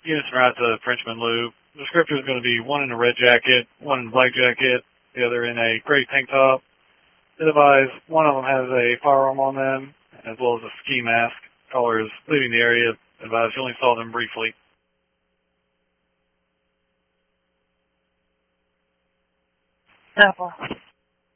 units en route to Frenchman Loop. The descriptor is going to be one in a red jacket, one in a black jacket, the other in a gray tank top. It advised one of them has a firearm on them, as well as a ski mask. Callers leaving the area advised you only saw them briefly. Apple.